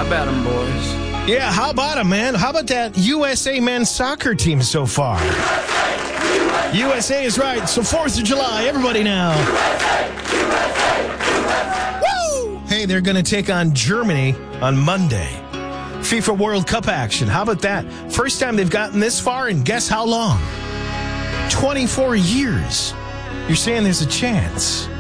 How about them, boys? Yeah, how about them, man? How about that USA men's soccer team so far? USA is right. So 4th of July, everybody now. Woo! Hey, they're going to take on Germany on Monday. FIFA World Cup action. How about that? First time they've gotten this far, and guess how long? 24 years. You're saying there's a chance.